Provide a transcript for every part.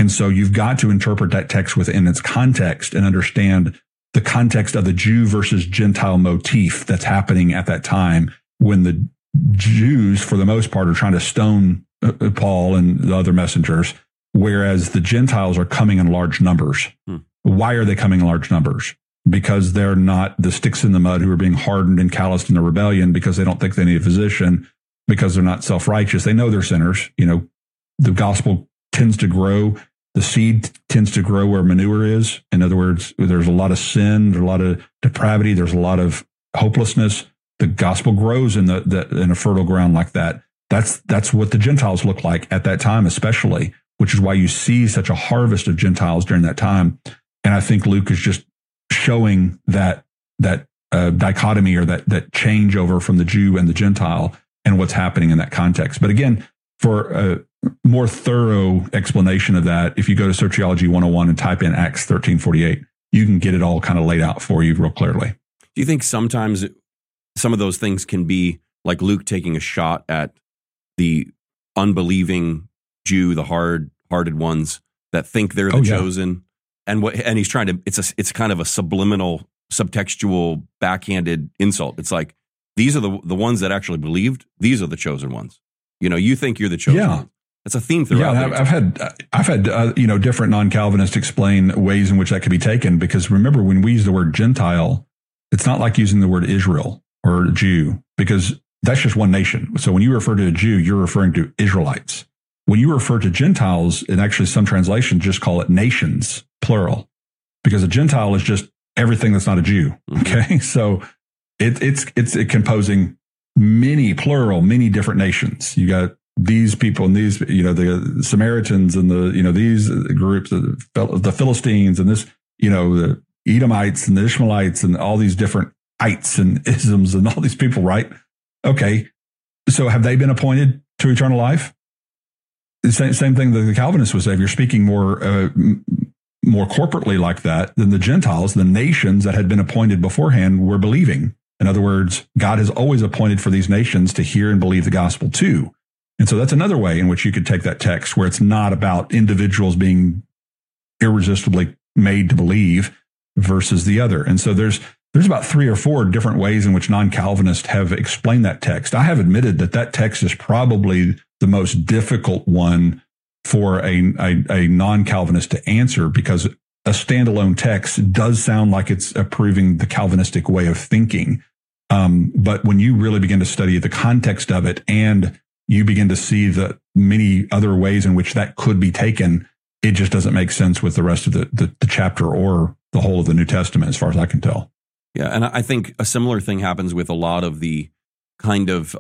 And so you've got to interpret that text within its context and understand the context of the Jew versus Gentile motif that's happening at that time when the Jews, for the most part, are trying to stone Paul and the other messengers, whereas the Gentiles are coming in large numbers. Why are they coming in large numbers? Because they're not the sticks in the mud who are being hardened and calloused in the rebellion because they don't think they need a physician, because they're not self-righteous. They know they're sinners. You know, the gospel tends to grow. The seed tends to grow where manure is. In other words, there's a lot of sin, there's a lot of depravity, there's a lot of hopelessness. The gospel grows in in a fertile ground like that. That's what the Gentiles look like at that time, especially, which is why you see such a harvest of Gentiles during that time. And I think Luke is just showing that dichotomy, or that changeover from the Jew and the Gentile and what's happening in that context. But again, for a more thorough explanation of that, if you go to Sociology 101 and type in Acts 13:48, you can get it all kind of laid out for you real clearly. Do you think sometimes some of those things can be like Luke taking a shot at the unbelieving Jew, the hard-hearted ones that think they're the chosen, and he's trying to? It's kind of a subliminal, subtextual, backhanded insult. It's like, these are the ones that actually believed. These are the chosen ones. You know, you think you're the chosen one. That's a theme throughout. Yeah, I've had different non-Calvinists explain ways in which that could be taken, because remember, when we use the word Gentile, it's not like using the word Israel or Jew, because that's just one nation. So when you refer to a Jew, you're referring to Israelites. When you refer to Gentiles, and actually some translations just call it nations, plural, because a Gentile is just everything that's not a Jew. Okay, so it's composing many different nations. You got these people and these, the Samaritans and these groups, the Philistines and this, the Edomites and the Ishmaelites and all these different ites and isms and all these people, right? Okay. So have they been appointed to eternal life? The same thing that the Calvinists would say. If you're speaking more corporately like that, then the Gentiles, the nations that had been appointed beforehand, were believing. In other words, God has always appointed for these nations to hear and believe the gospel too. And so that's another way in which you could take that text, where it's not about individuals being irresistibly made to believe versus the other. And so there's about 3 or 4 different ways in which non-Calvinists have explained that text. I have admitted that text is probably the most difficult one for a non-Calvinist to answer, because a standalone text does sound like it's approving the Calvinistic way of thinking. But when you really begin to study the context of it, and you begin to see the many other ways in which that could be taken, it just doesn't make sense with the rest of the chapter or the whole of the New Testament, as far as I can tell. Yeah, and I think a similar thing happens with a lot of the kind of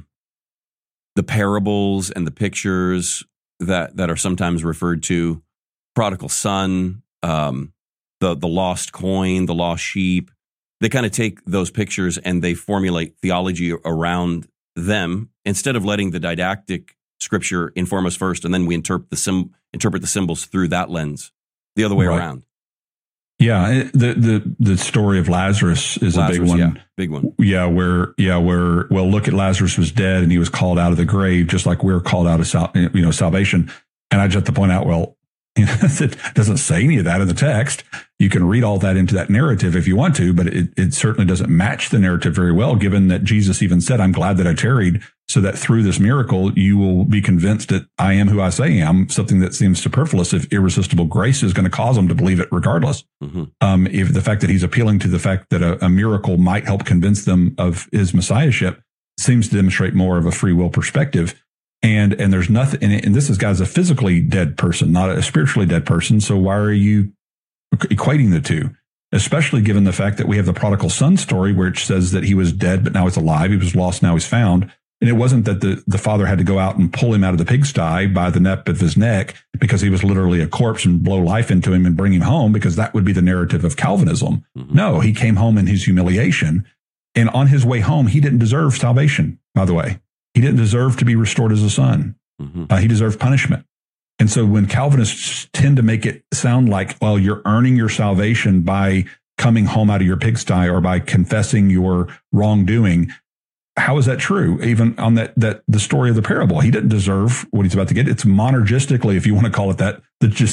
the parables and the pictures that are sometimes referred to, prodigal son, the lost coin, the lost sheep. They kind of take those pictures and they formulate theology around them, instead of letting the didactic scripture inform us first, and then we interpret the symbols through that lens, the other way around. Yeah, the story of Lazarus is a big one. Yeah, big one. Yeah, where look, at Lazarus was dead and he was called out of the grave, just like we're called out of salvation. And I just have to point out, it doesn't say any of that in the text. You can read all that into that narrative if you want to, but it certainly doesn't match the narrative very well, given that Jesus even said, "I'm glad that I tarried, so that through this miracle, you will be convinced that I am who I say I am," something that seems superfluous if irresistible grace is going to cause them to believe it regardless. Mm-hmm. If the fact that he's appealing to the fact that a miracle might help convince them of his messiahship seems to demonstrate more of a free will perspective. And there's nothing, and this guy's a physically dead person, not a spiritually dead person. So why are you equating the two? Especially given the fact that we have the prodigal son story, which says that he was dead, but now he's alive. He was lost, now he's found. And it wasn't that the father had to go out and pull him out of the pigsty by the nape of his neck because he was literally a corpse and blow life into him and bring him home, because that would be the narrative of Calvinism. Mm-hmm. No, he came home in his humiliation. And on his way home, he didn't deserve salvation, by the way. He didn't deserve to be restored as a son. Mm-hmm. He deserved punishment. And so when Calvinists tend to make it sound like, well, you're earning your salvation by coming home out of your pigsty or by confessing your wrongdoing, how is that true? Even on the story of the parable, he didn't deserve what he's about to get. It's monergistically, if you want to call it that, just